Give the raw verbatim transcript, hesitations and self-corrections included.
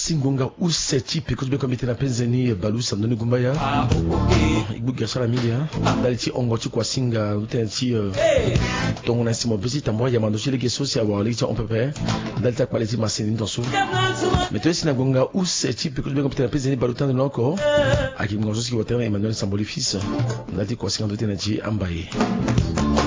singonga useti pe kuzbe komite na penzeni balusa ndoni gumbaya igbu gasala milia daliti ongoti kwa singa utenti tongo na simo bisi tamwa ya mandoshi leke sosia wa leke on pepe dalita kwaliti masini ntonso meto sinagonga useti pe kuzbe komite na penzeni baluta noko akimgonzo ski wotena Emmanuel Samboli fils daliti kwa singa utenati ambaye